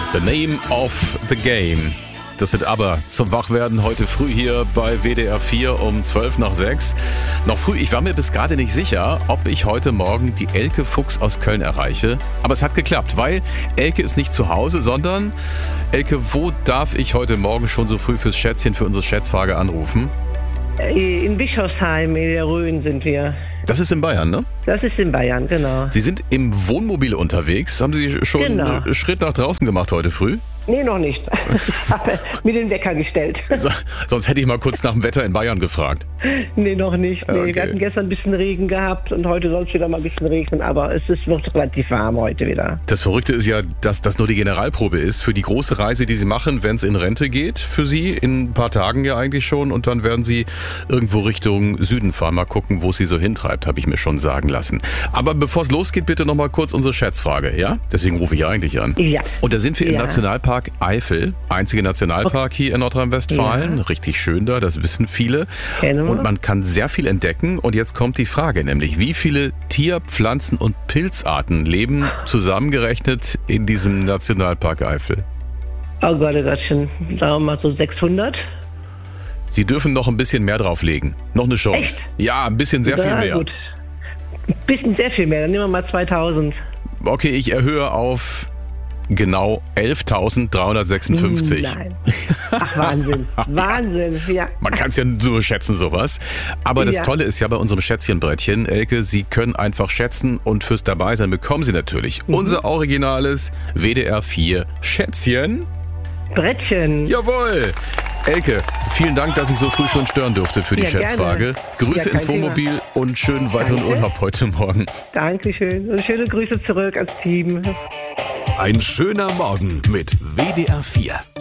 The Name of the Game. Das wird aber zum Wachwerden heute früh hier bei WDR 4 um 5:12. Noch früh, ich war mir bis gerade nicht sicher, ob ich heute Morgen die Elke Fuchs aus Köln erreiche. Aber es hat geklappt, weil Elke ist nicht zu Hause, sondern Elke, wo darf ich heute Morgen schon so früh fürs Schätzchen, für unsere Schätzfrage anrufen? In Bischofsheim in der Rhön sind wir. Das ist in Bayern, ne? Das ist in Bayern, genau. Sie sind im Wohnmobil unterwegs. Haben Sie schon einen Schritt nach draußen gemacht heute früh? Nee, noch nicht. Ich habe mir den Wecker gestellt. Sonst hätte ich mal kurz nach dem Wetter in Bayern gefragt. Nee, noch nicht. Nee, Okay. Wir hatten gestern ein bisschen Regen gehabt und heute soll es wieder mal ein bisschen regnen, aber wird relativ warm heute wieder. Das Verrückte ist ja, dass das nur die Generalprobe ist für die große Reise, die Sie machen, wenn es in Rente geht für Sie, in ein paar Tagen ja eigentlich schon. Und dann werden Sie irgendwo Richtung Süden fahren. Mal gucken, wo es Sie so hintreibt, habe ich mir schon sagen lassen. Aber bevor es losgeht, bitte noch mal kurz unsere Schätzfrage, ja? Deswegen rufe ich ja eigentlich an. Ja. Und da sind wir im Ja. Nationalpark Eifel, einziger Nationalpark hier in Nordrhein-Westfalen. Ja. Richtig schön da, das wissen viele. Kennen wir. Und man kann sehr viel entdecken. Und jetzt kommt die Frage, nämlich wie viele Tier-, Pflanzen- und Pilzarten leben zusammengerechnet in diesem Nationalpark Eifel? Oh Gottchen, sagen wir mal so 600. Sie dürfen noch ein bisschen mehr drauflegen. Noch eine Chance. Echt? Ja, ein bisschen sehr viel mehr. Gut. Ein bisschen sehr viel mehr, dann nehmen wir mal 2000. Okay, ich erhöhe auf genau 11.356. Nein. Ach, Wahnsinn. Wahnsinn, ja. Man kann es ja nur schätzen, sowas. Aber das Ja. Tolle ist ja bei unserem Schätzchenbrettchen, Elke, Sie können einfach schätzen und fürs Dabeisein bekommen Sie natürlich unser originales WDR 4 Schätzchen. Brettchen. Jawohl! Elke, vielen Dank, dass ich so früh schon stören durfte für die Ja, Schätzfrage. gerne. Grüße Ja, ins kein Thema. Wohnmobil und schönen weiteren Danke. Urlaub heute Morgen. Dankeschön. Und schöne Grüße zurück ans Team. Ein schöner Morgen mit WDR 4.